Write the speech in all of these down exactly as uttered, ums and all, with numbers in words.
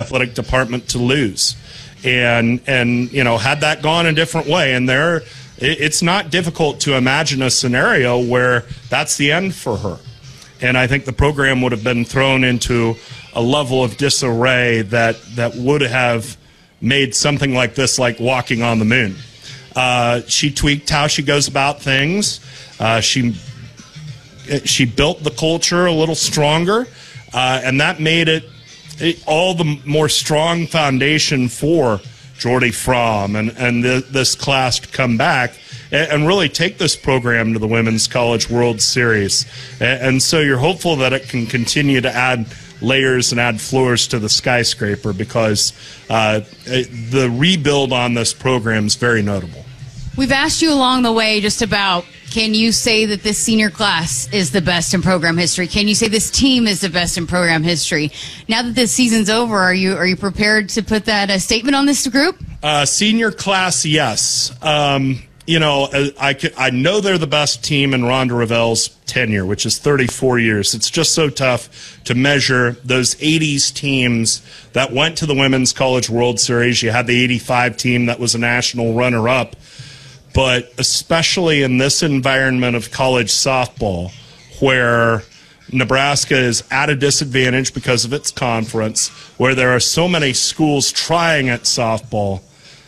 athletic department to lose. And, and you know, had that gone a different way, and there, it's not difficult to imagine a scenario where that's the end for her. And I think the program would have been thrown into a level of disarray that, that would have made something like this like walking on the moon. Uh, she tweaked how she goes about things. Uh, she she built the culture a little stronger, uh, and that made it, it all the more strong foundation for Jordy Fromm and, and the, this class to come back and, and really take this program to the Women's College World Series. And, and so you're hopeful that it can continue to add layers and add floors to the skyscraper, because uh, the rebuild on this program is very notable. We've asked you along the way just about, can you say that this senior class is the best in program history? Can you say this team is the best in program history? Now that this season's over, are you are you prepared to put that uh, statement on this group? Uh, senior class, yes. Um, you know, I, I, I know they're the best team in Rhonda Revell's tenure, which is thirty-four years. It's just so tough to measure those eighties teams that went to the Women's College World Series. You had the eighty-five team that was a national runner-up. But especially in this environment of college softball, where Nebraska is at a disadvantage because of its conference, where there are so many schools trying at softball,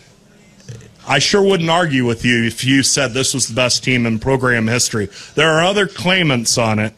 I sure wouldn't argue with you if you said this was the best team in program history. There are other claimants on it,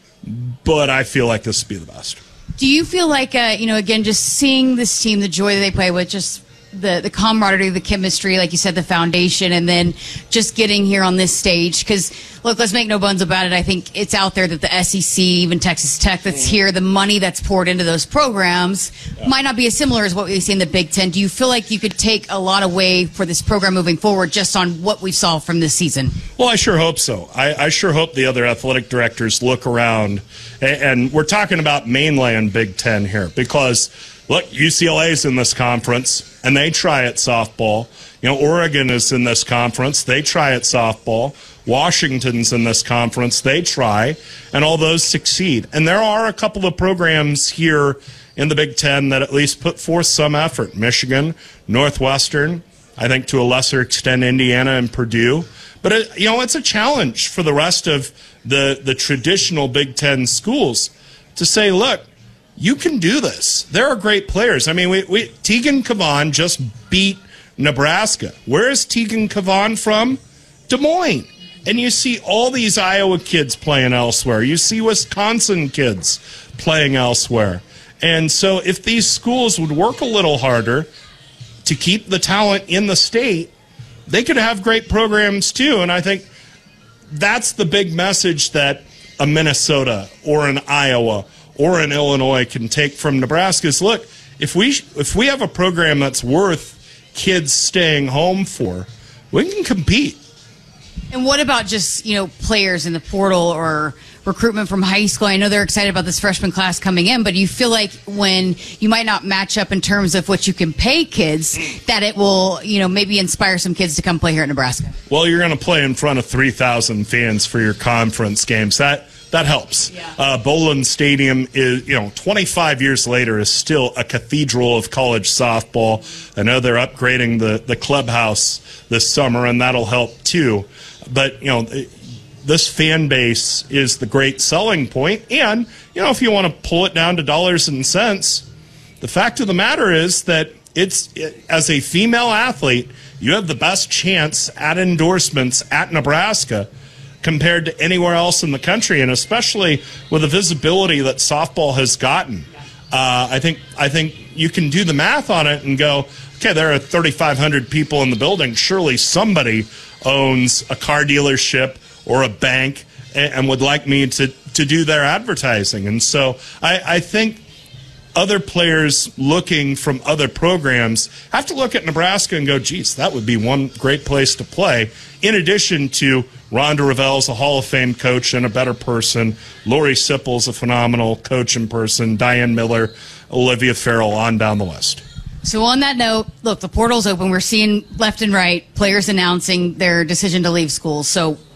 but I feel like this would be the best. Do you feel like, uh, you know, again, just seeing this team, the joy that they play with, just the the camaraderie, the chemistry, like you said, the foundation, and then just getting here on this stage? Because, look, let's make no bones about it. I think it's out there that the S E C, even Texas Tech that's here, the money that's poured into those programs yeah. might not be as similar as what we see in the Big Ten. Do you feel like you could take a lot away for this program moving forward just on what we saw from this season? Well, I sure hope so. I, I sure hope the other athletic directors look around, and, and we're talking about mainland Big Ten here, because look, U C L A is in this conference, and they try at softball. You know, Oregon is in this conference. They try at softball. Washington's in this conference. They try, and all those succeed. And there are a couple of programs here in the Big Ten that at least put forth some effort. Michigan, Northwestern, I think to a lesser extent Indiana and Purdue. But, it, you know, it's a challenge for the rest of the, the traditional Big Ten schools to say, look, you can do this. There are great players. I mean, we, we Tegan Cavan just beat Nebraska. Where is Tegan Cavan from? Des Moines. And you see all these Iowa kids playing elsewhere. You see Wisconsin kids playing elsewhere. And so if these schools would work a little harder to keep the talent in the state, they could have great programs too. And I think that's the big message that a Minnesota or an Iowa or an Illinois can take from Nebraska is, look, if we if we have a program that's worth kids staying home for, we can compete. And what about just, you know, players in the portal or recruitment from high school? I know they're excited about this freshman class coming in, but do you feel like when you might not match up in terms of what you can pay kids, that it will, you know, maybe inspire some kids to come play here at Nebraska? Well, you're going to play in front of three thousand fans for your conference games. That That helps. Yeah. Uh, Bowlin Stadium is, you know, twenty-five years later is still a cathedral of college softball. I know they're upgrading the, the clubhouse this summer, and that'll help too. But, you know, this fan base is the great selling point. And, you know, if you want to pull it down to dollars and cents, the fact of the matter is that it's, it, as a female athlete, you have the best chance at endorsements at Nebraska compared to anywhere else in the country, and especially with the visibility that softball has gotten. Uh, I think I think you can do the math on it and go, okay, there are thirty-five hundred people in the building. Surely somebody owns a car dealership or a bank and, and would like me to, to do their advertising. And so I, I think other players looking from other programs have to look at Nebraska and go, geez, that would be one great place to play, in addition to Rhonda Revell's a Hall of Fame coach and a better person. Lori Sippel's a phenomenal coach and person. Diane Miller, Olivia Farrell, on down the list. So on that note, look, the portal's open. We're seeing left and right players announcing their decision to leave school. So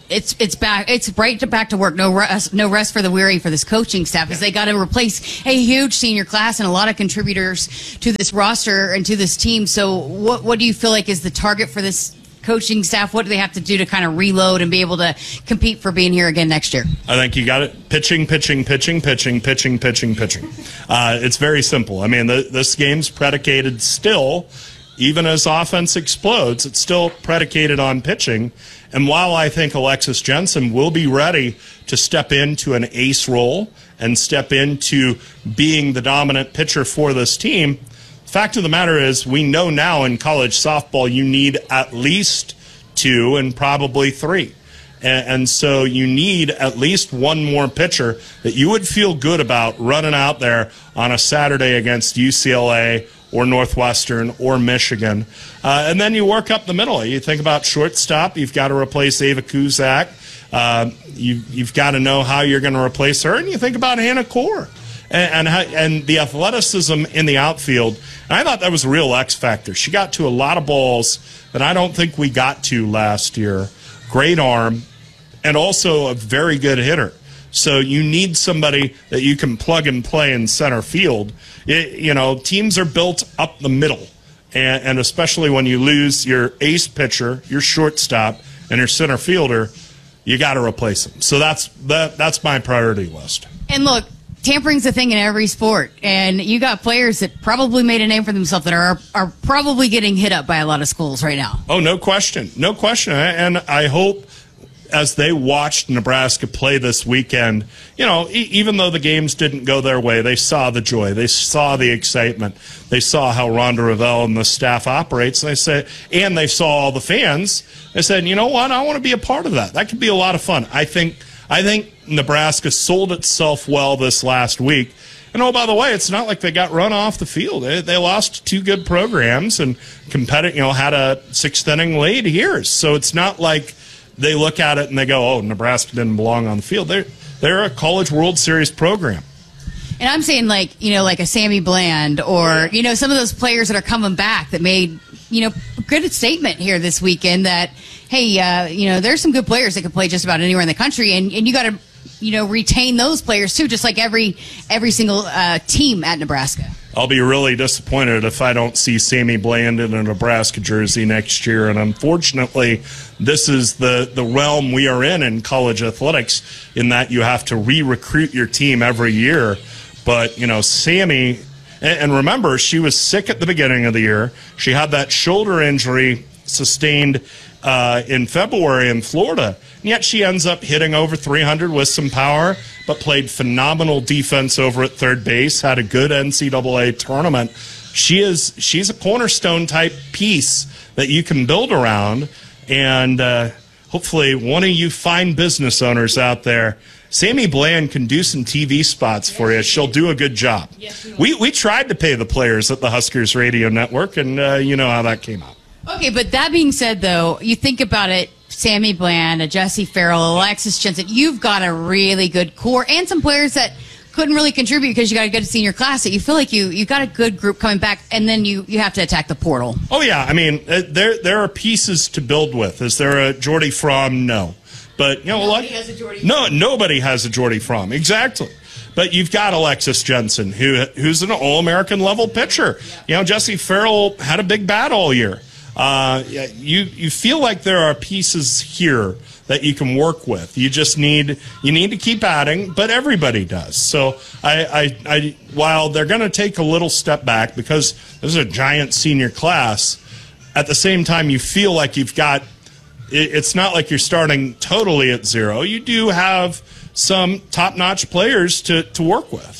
it's it's back it's right to back to work. No rest, no rest for the weary for this coaching staff, as they got to replace a huge senior class and a lot of contributors to this roster and to this team. So what what do you feel like is the target for this coaching staff? What do they have to do to kind of reload and be able to compete for being here again next year? I think you got it. Pitching, pitching, pitching, pitching, pitching, pitching, pitching. Uh, it's very simple. I mean, the, this game's predicated still, even as offense explodes, it's still predicated on pitching. And while I think Alexis Jensen will be ready to step into an ace role and step into being the dominant pitcher for this team, fact of the matter is, we know now in college softball you need at least two and probably three. And, and so you need at least one more pitcher that you would feel good about running out there on a Saturday against U C L A or Northwestern or Michigan. Uh, and then you work up the middle. You think about shortstop. You've got to replace Ava Kuzak. Uh, you, you've got to know how you're going to replace her. And you think about Hannah Core. And, and and the athleticism in the outfield. And I thought that was a real X factor. She got to a lot of balls that I don't think we got to last year. Great arm, and also a very good hitter. So you need somebody that you can plug and play in center field. It, you know, teams are built up the middle, and, and especially when you lose your ace pitcher, your shortstop, and your center fielder, you got to replace them. So that's that. That's my priority list. And look, tampering's a thing in every sport, and you got players that probably made a name for themselves that are are probably getting hit up by a lot of schools right now. Oh, no question. No question. And I hope as they watched Nebraska play this weekend, you know, e- even though the games didn't go their way, they saw the joy. They saw the excitement. They saw how Rhonda Revelle and the staff operates. And they said, and they saw all the fans. They said, you know what? I want to be a part of that. That could be a lot of fun. I think I think Nebraska sold itself well this last week. And, oh, by the way, it's not like they got run off the field. They, they lost two good programs and competitive, you know, had a sixth-inning lead here. So it's not like they look at it and they go, oh, Nebraska didn't belong on the field. They're, they're a College World Series program. And I'm saying, like, you know, like a Sammy Bland or, you know, some of those players that are coming back that made, you know, a good statement here this weekend that, hey, uh, you know, there's some good players that can play just about anywhere in the country, and, and you got to, you know, retain those players too, just like every every single uh, team at Nebraska. I'll be really disappointed if I don't see Sammy Bland in a Nebraska jersey next year. And unfortunately, this is the, the realm we are in in college athletics, in that you have to re-recruit your team every year. But, you know, Sammy, and remember, she was sick at the beginning of the year. She had that shoulder injury sustained uh, in February in Florida. And yet she ends up hitting over three hundred with some power, but played phenomenal defense over at third base, had a good N C double A tournament. She is she's a cornerstone type piece that you can build around. And uh, hopefully one of you fine business owners out there, Sammy Bland can do some T V spots for you. She'll do a good job. We we tried to pay the players at the Huskers Radio Network, and uh, you know how that came out. Okay, but that being said, though, you think about it, Sammy Bland, a Jessie Farrell, Alexis Jensen, you've got a really good core and some players that couldn't really contribute because you got a good senior class that you feel like you you got a good group coming back, and then you, you have to attack the portal. Oh, yeah. I mean, uh, there there are pieces to build with. Is there a Jordy Fromm? No. But, you know, Nobody like, has a Jordy no, nobody has a Jordy Fromm. Exactly. But you've got Alexis Jensen, who who's an All-American level pitcher. Yeah. You know, Jessie Farrell had a big bat all year. Uh, you you feel like there are pieces here that you can work with. You just need you need to keep adding, but everybody does. So I, I, I while they're going to take a little step back because this is a giant senior class, at the same time you feel like you've got. It's not like you're starting totally at zero. You do have some top-notch players to, to work with.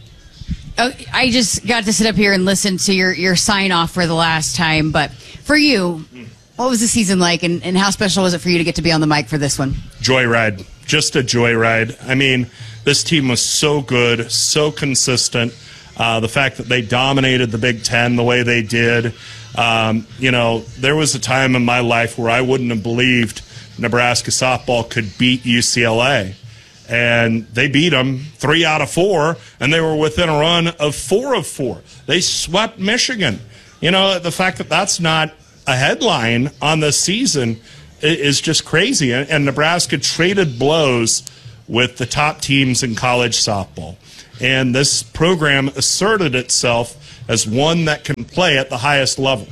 Oh, I just got to sit up here and listen to your, your sign-off for the last time. But for you, what was the season like, and, and how special was it for you to get to be on the mic for this one? Joyride. Just a joyride. I mean, this team was so good, so consistent. Uh, the fact that they dominated the Big Ten the way they did. Um, you know, there was a time in my life where I wouldn't have believed Nebraska softball could beat U C L A. And they beat them three out of four, and they were within a run of four of four. They swept Michigan. You know, the fact that that's not a headline on this season is just crazy. And, and Nebraska traded blows with the top teams in college softball. And this program asserted itself as one that can play at the highest level.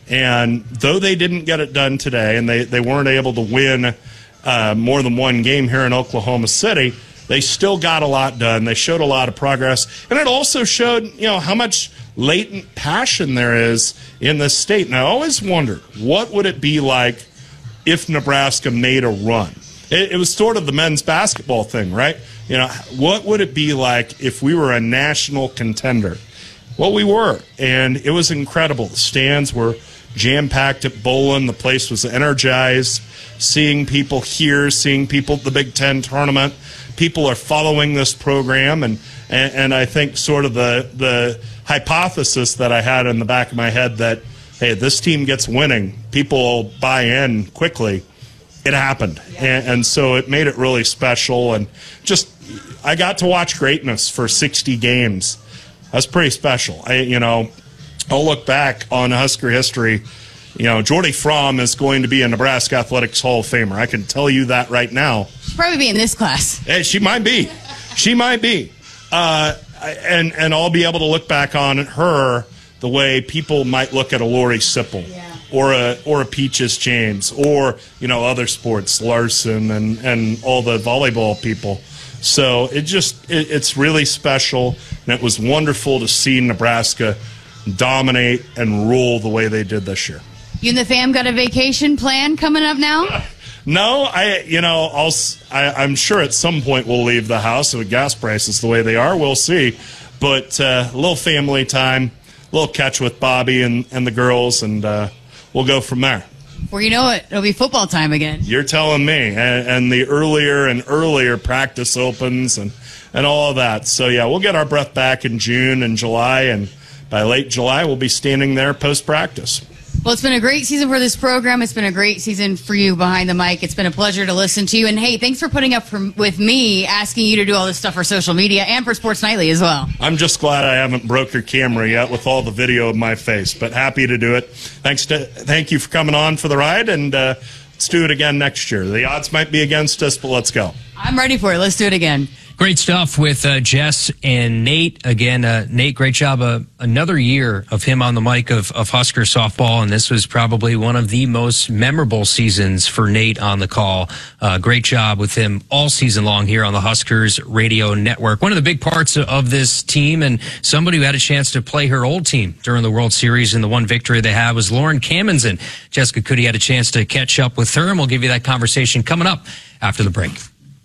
And though they didn't get it done today, and they, they weren't able to win uh, more than one game here in Oklahoma City, they still got a lot done. They showed a lot of progress. And it also showed, you know, how much latent passion there is in this state. And I always wondered, what would it be like if Nebraska made a run? It, it was sort of the men's basketball thing, right? You know, what would it be like if we were a national contender? Well, we were, and it was incredible. The stands were jam-packed at Bowlin. The place was energized. Seeing people here, seeing people at the Big Ten tournament. People are following this program, and, and, and I think sort of the, the hypothesis that I had in the back of my head that, hey, this team gets winning, people will buy in quickly. It happened, and, and so it made it really special. And just, I got to watch greatness for sixty games. That's pretty special. I, you know, I'll look back on Husker history. You know, Jordy Fromm is going to be a Nebraska Athletics Hall of Famer. I can tell you that right now. She'll probably be in this class. Hey, she might be. She might be. Uh, and and I'll be able to look back on her the way people might look at a Lori Sipple, yeah, or a or a Peaches James, or you know other sports, Larson and and all the volleyball people. So it just it, it's really special, and it was wonderful to see Nebraska dominate and rule the way they did this year. You and the fam got a vacation plan coming up now? No, I you know I'll I, I'm sure at some point we'll leave the house with gas prices the way they are. We'll see, but uh, a little family time, a little catch with Bobby and and the girls, and uh, we'll go from there. Well, you know it, it'll be football time again. You're telling me, and, and the earlier and earlier practice opens and and all of that. So yeah, we'll get our breath back in June and July, and by late July we'll be standing there post practice. Well, it's been a great season for this program. It's been a great season for you behind the mic. It's been a pleasure to listen to you. And, hey, thanks for putting up for, with me, asking you to do all this stuff for social media and for Sports Nightly as well. I'm just glad I haven't broke your camera yet with all the video of my face, but happy to do it. Thanks to, thank you for coming on for the ride, and uh, let's do it again next year. The odds might be against us, but let's go. I'm ready for it. Let's do it again. Great stuff with uh, Jess and Nate. Again, uh, Nate, great job. Uh, another year of him on the mic of, of Husker softball, and this was probably one of the most memorable seasons for Nate on the call. Uh, great job with him all season long here on the Huskers Radio Network. One of the big parts of this team, and somebody who had a chance to play her old team during the World Series, and the one victory they had was Lauren Kamenzen. Jessica Cuddy had a chance to catch up with her, and we'll give you that conversation coming up after the break.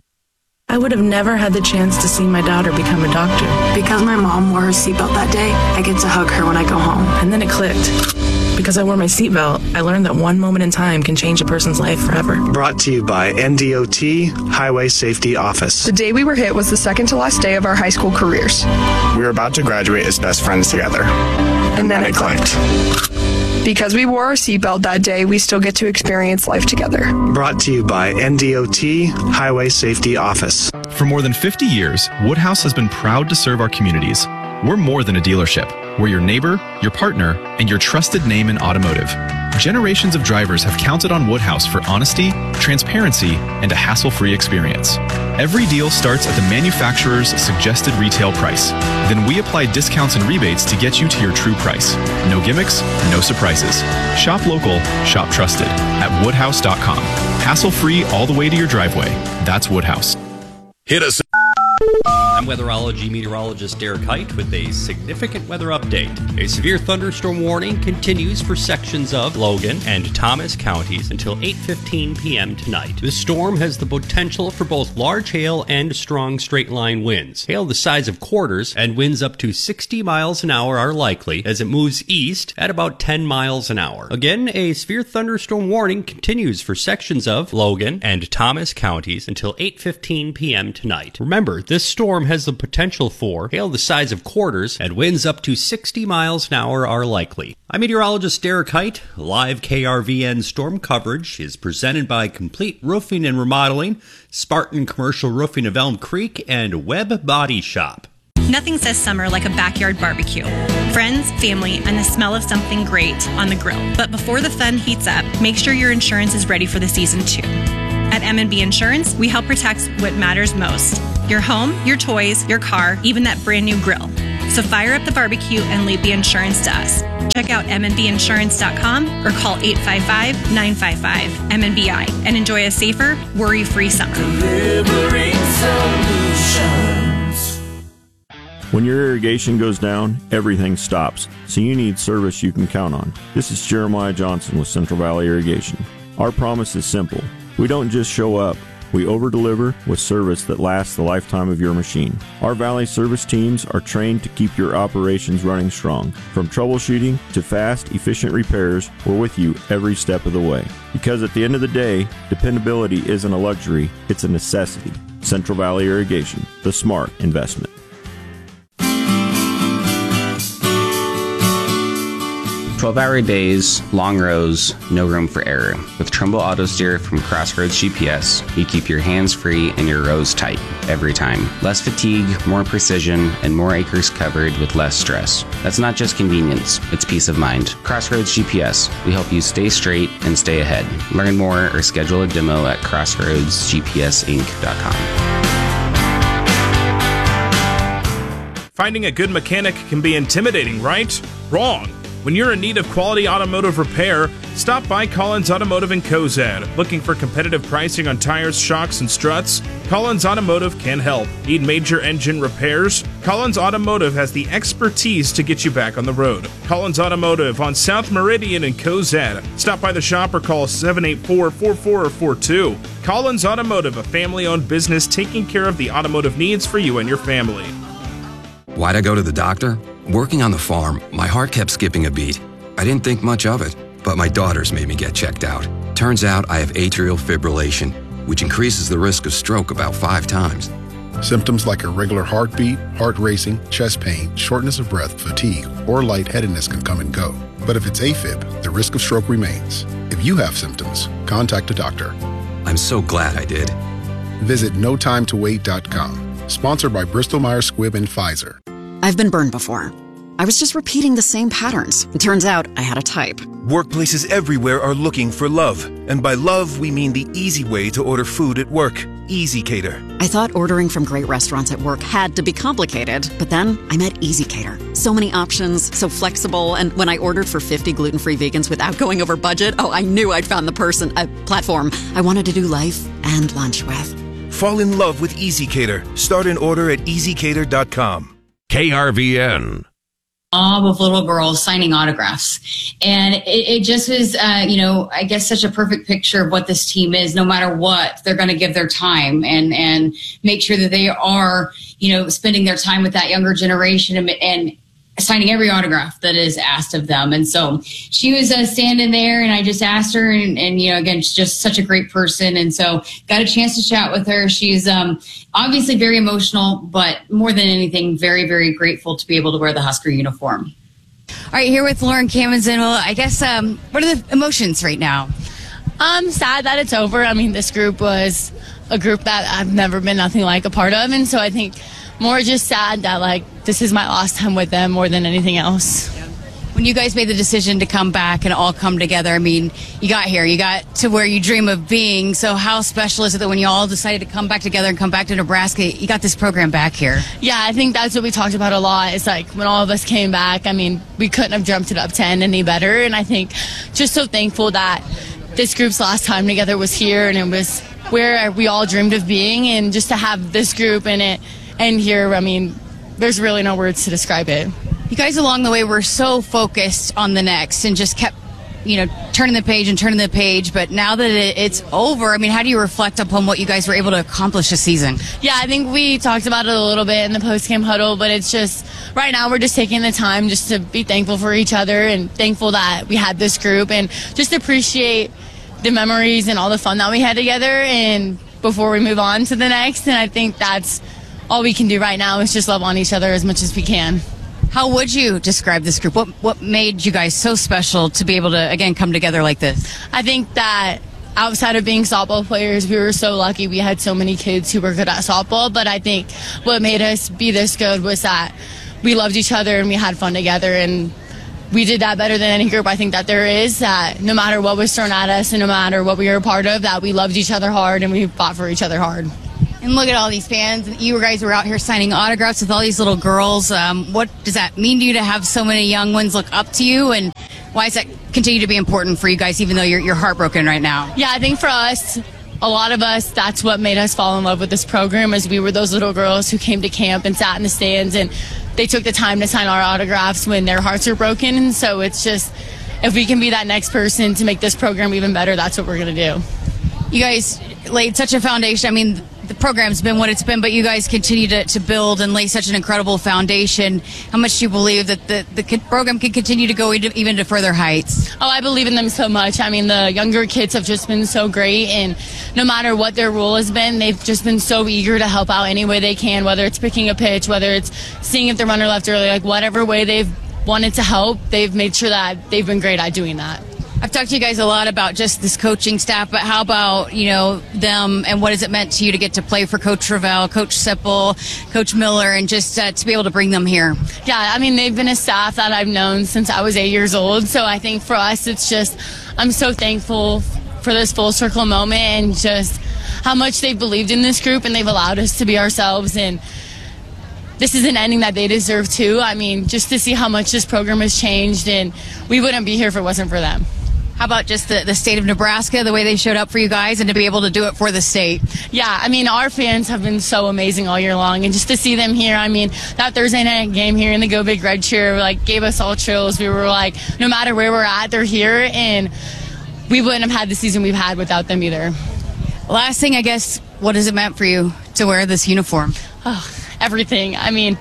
I would have never had the chance to see my daughter become a doctor. Because my mom wore her seatbelt that day, I get to hug her when I go home. And then it clicked. Because I wore my seatbelt, I learned that one moment in time can change a person's life forever. Brought to you by N D O T Highway Safety Office. The day we were hit was the second to last day of our high school careers. We were about to graduate as best friends together. And, and then, then it clicked. clicked. Because we wore our seatbelt that day, we still get to experience life together. Brought to you by N D O T Highway Safety Office. For more than fifty years, Woodhouse has been proud to serve our communities. We're more than a dealership. We're your neighbor, your partner, and your trusted name in automotive. Generations of drivers have counted on Woodhouse for honesty, transparency, and a hassle-free experience. Every deal starts at the manufacturer's suggested retail price. Then we apply discounts and rebates to get you to your true price. No gimmicks, no surprises. Shop local, shop trusted at woodhouse dot com. Hassle-free all the way to your driveway. That's Woodhouse. Hit us. I'm weatherology meteorologist Derek Height with a significant weather update. A severe thunderstorm warning continues for sections of Logan and Thomas counties until eight fifteen p.m. tonight. This storm has the potential for both large hail and strong straight-line winds. Hail the size of quarters and winds up to sixty miles an hour are likely as it moves east at about ten miles an hour. Again, a severe thunderstorm warning continues for sections of Logan and Thomas counties until eight fifteen p.m. tonight. Remember, this storm has the potential for hail the size of quarters and winds up to sixty miles an hour are likely. I'm meteorologist Derek Height. Live K R V N storm coverage is presented by Complete Roofing and Remodeling, Spartan Commercial Roofing of Elm Creek, and Webb Body Shop. Nothing says summer like a backyard barbecue. Friends, family, and the smell of something great on the grill. But before the fun heats up, make sure your insurance is ready for the season too. At M and B Insurance, we help protect what matters most. Your home, your toys, your car, even that brand new grill. So fire up the barbecue and leave the insurance to us. Check out m n b insurance dot com or call eight five five, nine five five, M N B I and enjoy a safer, worry-free summer. Delivering solutions. When your irrigation goes down, everything stops, so you need service you can count on. This is Jeremiah Johnson with Central Valley Irrigation. Our promise is simple. We don't just show up. We over-deliver with service that lasts the lifetime of your machine. Our Valley service teams are trained to keep your operations running strong. From troubleshooting to fast, efficient repairs, we're with you every step of the way. Because at the end of the day, dependability isn't a luxury, it's a necessity. Central Valley Irrigation, the smart investment. twelve-hour days, long rows, no room for error. With Trumbull Auto Steer from Crossroads G P S, you keep your hands free and your rows tight every time. Less fatigue, more precision, and more acres covered with less stress. That's not just convenience, it's peace of mind. Crossroads G P S, we help you stay straight and stay ahead. Learn more or schedule a demo at crossroads g p s inc dot com. Finding a good mechanic can be intimidating, right? Wrong. When you're in need of quality automotive repair, stop by Collins Automotive in Cozad. Looking for competitive pricing on tires, shocks, and struts? Collins Automotive can help. Need major engine repairs? Collins Automotive has the expertise to get you back on the road. Collins Automotive on South Meridian in Cozad. Stop by the shop or call seven eight four, four four four two. Collins Automotive, a family-owned business taking care of the automotive needs for you and your family. Why'd I go to the doctor? Working on the farm, my heart kept skipping a beat. I didn't think much of it, but my daughters made me get checked out. Turns out I have atrial fibrillation, which increases the risk of stroke about five times. Symptoms like irregular heartbeat, heart racing, chest pain, shortness of breath, fatigue, or lightheadedness can come and go. But if it's AFib, the risk of stroke remains. If you have symptoms, contact a doctor. I'm so glad I did. Visit no time to wait dot com. Sponsored by Bristol Myers Squibb and Pfizer. I've been burned before. I was just repeating the same patterns. It turns out I had a type. Workplaces everywhere are looking for love. And by love, we mean the easy way to order food at work. Easy Cater. I thought ordering from great restaurants at work had to be complicated, but then I met Easy Cater. So many options, so flexible, and when I ordered for fifty gluten-free vegans without going over budget, oh, I knew I'd found the person, a platform I wanted to do life and lunch with. Fall in love with Easy Cater. Start an order at easy cater dot com. K R V N. Mob of little girls signing autographs. And it, it just was, uh, you know, I guess such a perfect picture of what this team is. No matter what, they're going to give their time and, and make sure that they are, you know, spending their time with that younger generation and, and signing every autograph that is asked of them. And so she was uh, standing there and I just asked her and, and, you know, again, she's just such a great person. And so got a chance to chat with her. She's um, obviously very emotional, but more than anything, very, very grateful to be able to wear the Husker uniform. All right, here with Lauren Camazin. Well, I guess, um, what are the emotions right now? I'm sad that it's over. I mean, this group was a group that I've never been nothing like a part of. And so I think more just sad that, like, this is my last time with them more than anything else. When you guys made the decision to come back and all come together, I mean, you got here, you got to where you dream of being. So how special is it that when you all decided to come back together and come back to Nebraska, you got this program back here? Yeah, I think that's what we talked about a lot. It's like when all of us came back, I mean, we couldn't have jumped it up ten any better. And I think just so thankful that this group's last time together was here and it was where we all dreamed of being. And just to have this group in it and here, I mean, there's really no words to describe it. You guys along the way were so focused on the next and just kept, you know, turning the page and turning the page. But now that it, it's over, I mean, how do you reflect upon what you guys were able to accomplish this season? Yeah, I think we talked about it a little bit in the post-game huddle, but it's just right now we're just taking the time just to be thankful for each other and thankful that we had this group and just appreciate the memories and all the fun that we had together and before we move on to the next. And I think that's all we can do right now is just love on each other as much as we can. How would you describe this group? What what made you guys so special to be able to, again, come together like this? I think that outside of being softball players, we were so lucky we had so many kids who were good at softball. But I think what made us be this good was that we loved each other and we had fun together, and we did that better than any group I think that there is, that no matter what was thrown at us and no matter what we were a part of, that we loved each other hard and we fought for each other hard. And look at all these fans. You guys were out here signing autographs with all these little girls. Um, what does that mean to you to have so many young ones look up to you? And why does that continue to be important for you guys, even though you're, you're heartbroken right now? Yeah, I think for us, a lot of us, that's what made us fall in love with this program, is we were those little girls who came to camp and sat in the stands, and they took the time to sign our autographs when their hearts are broken. And so it's just, if we can be that next person to make this program even better, that's what we're going to do. You guys laid such a foundation. I mean, the program's been what it's been, but you guys continue to, to build and lay such an incredible foundation. How much do you believe that the, the program can continue to go even to further heights? Oh, I believe in them so much. I mean, the younger kids have just been so great, and no matter what their role has been, they've just been so eager to help out any way they can, whether it's picking a pitch, whether it's seeing if the runner left early, like whatever way they've wanted to help, they've made sure that they've been great at doing that. I've talked to you guys a lot about just this coaching staff, but how about, you know, them, and what has it meant to you to get to play for Coach Ravel, Coach Sipple, Coach Miller, and just uh, to be able to bring them here? Yeah, I mean, they've been a staff that I've known since I was eight years old, so I think for us it's just, I'm so thankful for this full circle moment and just how much they've believed in this group and they've allowed us to be ourselves, and this is an ending that they deserve too. I mean, just to see how much this program has changed, and we wouldn't be here if it wasn't for them. How about just the, the state of Nebraska, the way they showed up for you guys, and to be able to do it for the state? Yeah, I mean, our fans have been so amazing all year long, and just to see them here, I mean, that Thursday night game here in the Go Big Red cheer, like, gave us all chills. We were like, no matter where we're at, they're here, and we wouldn't have had the season we've had without them either. Last thing, I guess, what has it meant for you to wear this uniform? Oh, everything. I mean,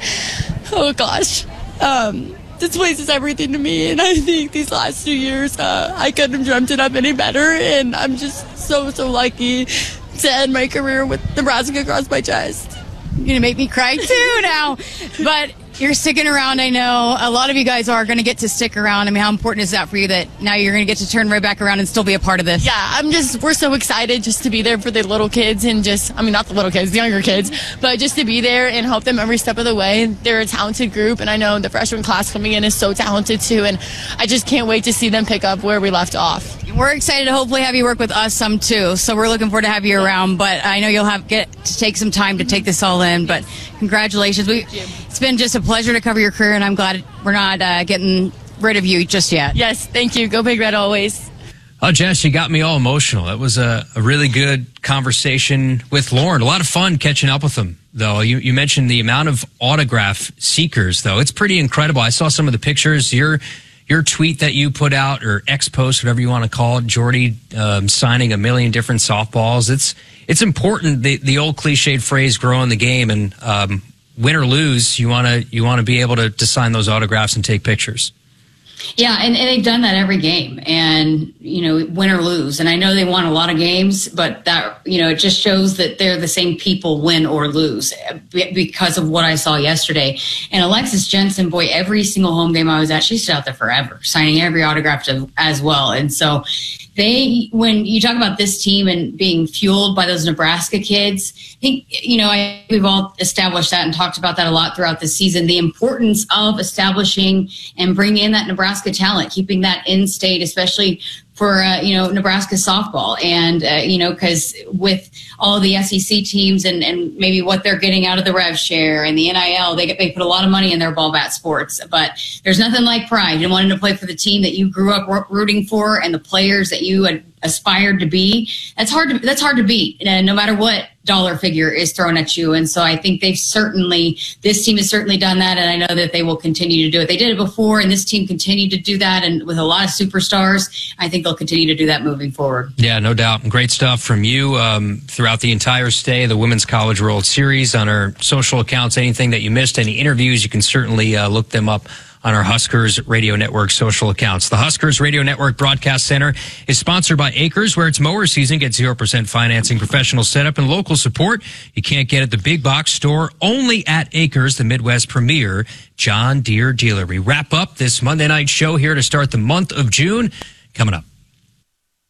oh gosh. Um... This place is everything to me, and I think these last two years, uh, I couldn't have dreamt it up any better, and I'm just so, so lucky to end my career with Nebraska across my chest. You're going to make me cry too now, but you're sticking around, I know. A lot of you guys are going to get to stick around. I mean, how important is that for you that now you're going to get to turn right back around and still be a part of this? Yeah, I'm just, we're so excited just to be there for the little kids and just, I mean, not the little kids, the younger kids, but just to be there and help them every step of the way. They're a talented group, and I know the freshman class coming in is so talented too, and I just can't wait to see them pick up where we left off. We're excited to hopefully have you work with us some too, so we're looking forward to have you around, but I know you'll have get to take some time to take this all in, but congratulations. We, it's been just a pleasure to cover your career, and I'm glad we're not uh, getting rid of you just yet. Yes, thank you. Go Big Red always. Oh, Jess, you got me all emotional. That was a, a really good conversation with Lauren. A lot of fun catching up with them, though. You, you mentioned the amount of autograph seekers, though. It's pretty incredible. I saw some of the pictures. Your your tweet that you put out, or X post, whatever you want to call it, Jordy um, signing a million different softballs. It's it's important. The the old cliched phrase, "Growing the game," and um, win or lose, you want to you want to be able to, to sign those autographs and take pictures. Yeah, and, and they've done that every game, and, you know, win or lose. And I know they won a lot of games, but that, you know, it just shows that they're the same people, win or lose, because of what I saw yesterday. And Alexis Jensen, boy, every single home game I was at, she stood out there forever, signing every autograph to, as well. And so they, when you talk about this team and being fueled by those Nebraska kids, I think, you know, I, we've all established that and talked about that a lot throughout the season, the importance of establishing and bringing in that Nebraska talent, keeping that in state, especially for, uh, you know, Nebraska softball. And, uh, you know, because with all the S E C teams and, and maybe what they're getting out of the rev share and the N I L, they get, they put a lot of money in their ball bat sports. But there's nothing like pride and wanting to play for the team that you grew up rooting for and the players that you had aspired to be. That's hard to, that's hard to beat, and no matter what dollar figure is thrown at you. And so I think they've certainly, this team has certainly done that, and I know that they will continue to do it. They did it before, and this team continued to do that, and with a lot of superstars, I think they'll continue to do that moving forward. Yeah, no doubt. Great stuff from you um, throughout the entire stay of the Women's College World Series. On our social accounts, anything that you missed, any interviews, you can certainly uh, look them up on our Huskers Radio Network social accounts. The Huskers Radio Network Broadcast Center is sponsored by Acres, where it's mower season. Get zero percent financing, professional setup, and local support you can't get at the big box store, only at Acres, the Midwest premier John Deere dealer. We wrap up this Monday night show here to start the month of June. Coming up.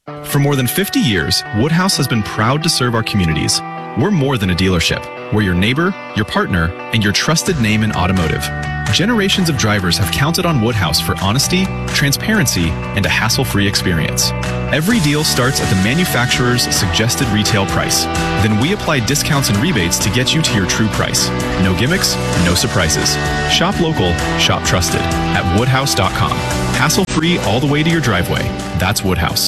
For more than fifty years, Woodhouse has been proud to serve our communities. We're more than a dealership. We're your neighbor, your partner, and your trusted name in automotive. Generations of drivers have counted on Woodhouse for honesty, transparency, and a hassle-free experience. Every deal starts at the manufacturer's suggested retail price. Then we apply discounts and rebates to get you to your true price. No gimmicks, no surprises. Shop local, shop trusted at woodhouse dot com. Hassle-free all the way to your driveway. That's Woodhouse.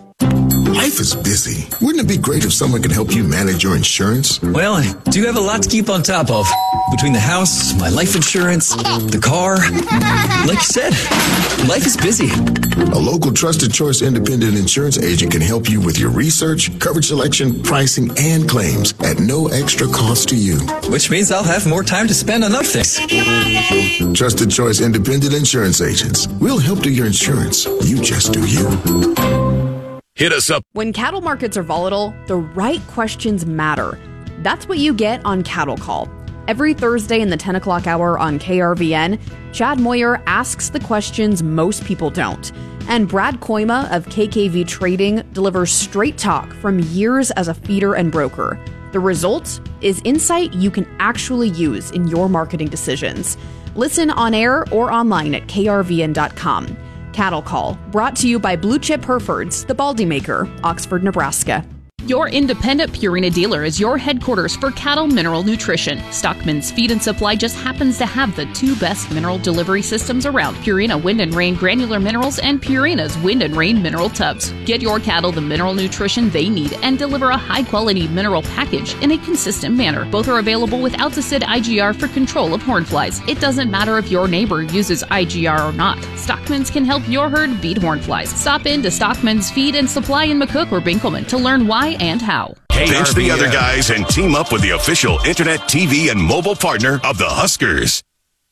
Life is busy. Wouldn't it be great if someone could help you manage your insurance? Well, I do have a lot to keep on top of. Between the house, my life insurance, the car. Like you said, life is busy. A local Trusted Choice independent insurance agent can help you with your research, coverage selection, pricing, and claims at no extra cost to you. Which means I'll have more time to spend on other things. Trusted Choice independent insurance agents. We'll help do your insurance. You just do you. Hit us up. When cattle markets are volatile, the right questions matter. That's what you get on Cattle Call. Every Thursday in the ten o'clock hour on K R V N, Chad Moyer asks the questions most people don't. And Brad Koima of K K V Trading delivers straight talk from years as a feeder and broker. The result is insight you can actually use in your marketing decisions. Listen on air or online at K R V N dot com. Cattle Call, brought to you by Blue Chip Herefords, the Baldy Maker, Oxford, Nebraska. Your independent Purina dealer is your headquarters for cattle mineral nutrition. Stockman's Feed and Supply just happens to have the two best mineral delivery systems around: Purina Wind and Rain granular minerals and Purina's Wind and Rain mineral tubs. Get your cattle the mineral nutrition they need and deliver a high-quality mineral package in a consistent manner. Both are available with Alticid I G R for control of horn flies. It doesn't matter if your neighbor uses I G R or not. Stockman's can help your herd beat horn flies. Stop in to Stockman's Feed and Supply in McCook or Binkelman to learn why and how. Pinch the other guys and team up with the official internet, T V, and mobile partner of the Huskers.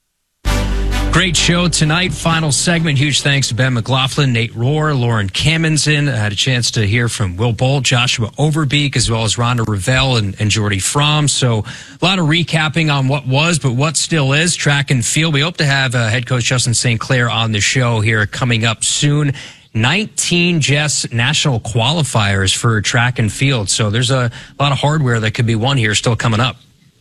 Great show tonight. Final segment. Huge thanks to Ben McLaughlin, Nate Rohr, Lauren Kamenson. I had a chance to hear from Will Bolt, Joshua Overbeek, as well as Rhonda Revelle and, and Jordy Fromm. So a lot of recapping on what was, but what still is track and field. We hope to have uh, head coach Justin Saint Clair on the show here coming up soon. nineteen Jess national qualifiers for track and field. So there's a lot of hardware that could be won here still coming up.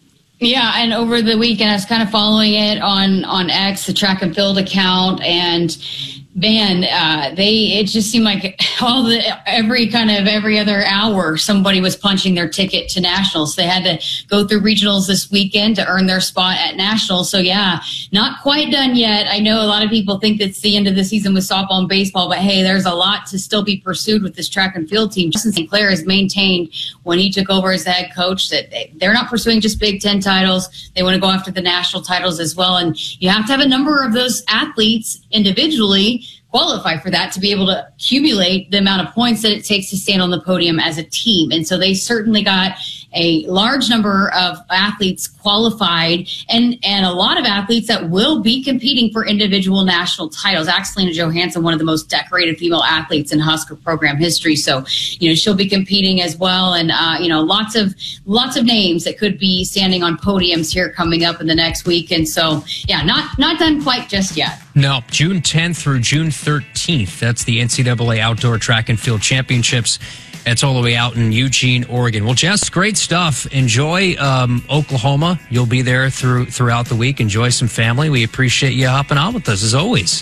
Yeah, and over the weekend, I was kind of following it on, on X, the track and field account, and man, uh, they, it just seemed like all the, every kind of every other hour, somebody was punching their ticket to nationals. They had to go through regionals this weekend to earn their spot at nationals. So yeah, not quite done yet. I know a lot of people think it's the end of the season with softball and baseball, but hey, there's a lot to still be pursued with this track and field team. Justin Saint Clair has maintained when he took over as the head coach that they, they're not pursuing just Big Ten titles. They want to go after the national titles as well. And you have to have a number of those athletes individually qualify for that to be able to accumulate the amount of points that it takes to stand on the podium as a team. And so they certainly got a large number of athletes qualified and, and a lot of athletes that will be competing for individual national titles. Axelina Johansson, one of the most decorated female athletes in Husker program history. So, you know, she'll be competing as well. And, uh, you know, lots of, lots of names that could be standing on podiums here coming up in the next week. And so, yeah, not, not done quite just yet. No, June tenth through June thirteenth. That's the N C double A Outdoor Track and Field Championships. It's all the way out in Eugene, Oregon. Well, Jess, great stuff. Enjoy um, Oklahoma. You'll be there through throughout the week. Enjoy some family. We appreciate you hopping on with us, as always.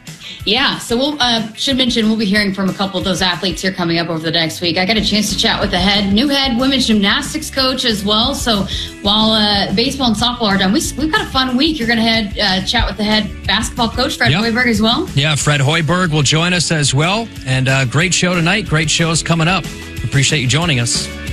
Yeah, so we'll uh, should mention we'll be hearing from a couple of those athletes here coming up over the next week. I got a chance to chat with the head, new head women's gymnastics coach as well. So while uh, baseball and softball are done, we, we've got a fun week. You're going to head uh, chat with the head basketball coach, Fred yep. Hoiberg, as well. Yeah, Fred Hoiberg will join us as well. And uh, great show tonight. Great shows coming up. Appreciate you joining us.